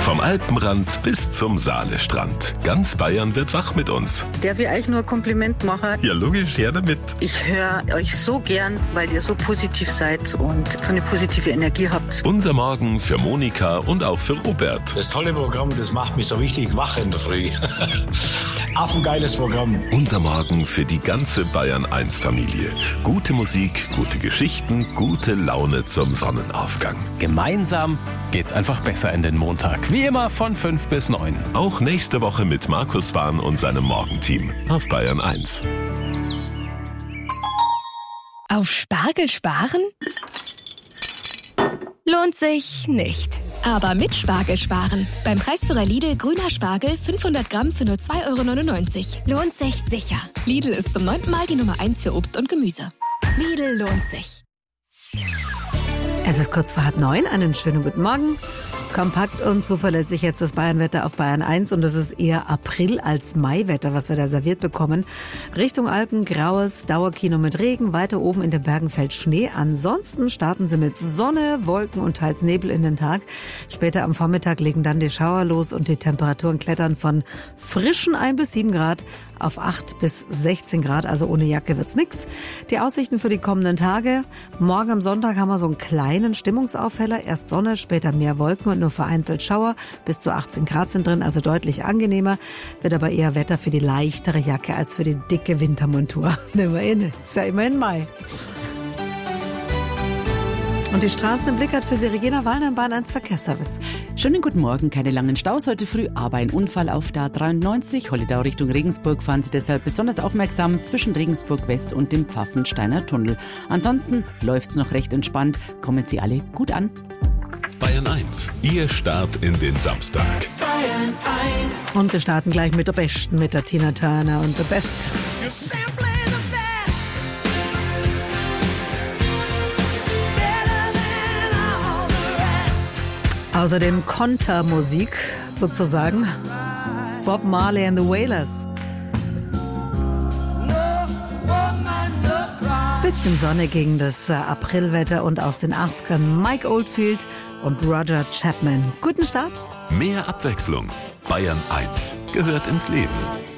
Vom Alpenrand bis zum Saalestrand. Ganz Bayern wird wach mit uns. Darf ich euch nur ein Kompliment machen? Ja, logisch, her damit. Ich höre euch so gern, weil ihr so positiv seid und so eine positive Energie habt. Unser Morgen für Monika und auch für Robert. Das tolle Programm, das macht mich so richtig wach in der Früh. Auf ein geiles Programm. Unser Morgen für die ganze Bayern 1 Familie. Gute Musik, gute Geschichten, gute Laune zum Sonnenaufgang. Gemeinsam geht's einfach besser in den Montag. Wie immer von 5 bis 9. Auch nächste Woche mit Markus Wahn und seinem Morgenteam auf Bayern 1. Auf Spargel sparen? Lohnt sich nicht. Aber mit Spargel sparen. Beim Preisführer Lidl grüner Spargel 500 Gramm für nur 2,99 €. Lohnt sich sicher. Lidl ist zum 9. Mal die Nummer 1 für Obst und Gemüse. Lidl lohnt sich. Es ist kurz vor 8:30. Einen schönen guten Morgen. Kompakt und zuverlässig jetzt das Bayernwetter auf Bayern 1 und das ist eher April- als Maiwetter, was wir da serviert bekommen. Richtung Alpen graues Dauerkino mit Regen, weiter oben in den Bergen fällt Schnee. Ansonsten starten sie mit Sonne, Wolken und teils Nebel in den Tag. Später am Vormittag legen dann die Schauer los und die Temperaturen klettern von frischen 1 bis 7 Grad auf 8 bis 16 Grad, also ohne Jacke wird's nix. Die Aussichten für die kommenden Tage: Morgen am Sonntag haben wir so einen kleinen Stimmungsaufheller, erst Sonne, später mehr Wolken und nur vereinzelt Schauer. Bis zu 18 Grad sind drin, also deutlich angenehmer. Wird aber eher Wetter für die leichtere Jacke als für die dicke Wintermontur. Nehmen wir inne, ist ja immerhin Mai. Und die Straßen im Blick hat für Sie Regina Wallner im Bahn 1 Verkehrsservice. Schönen guten Morgen, keine langen Staus heute früh, aber ein Unfall auf der A93. Holledau Richtung Regensburg, fahren Sie deshalb besonders aufmerksam zwischen Regensburg West und dem Pfaffensteiner Tunnel. Ansonsten läuft's noch recht entspannt. Kommen Sie alle gut an. Bayern 1, Ihr Start in den Samstag. Bayern 1. Und wir starten gleich mit der Besten, mit der Tina Turner und The Best. Außerdem Kontermusik sozusagen. Bob Marley and the Wailers. Bisschen Sonne gegen das Aprilwetter und aus den 80ern Mike Oldfield und Roger Chapman. Guten Start. Mehr Abwechslung. Bayern 1 gehört ins Leben.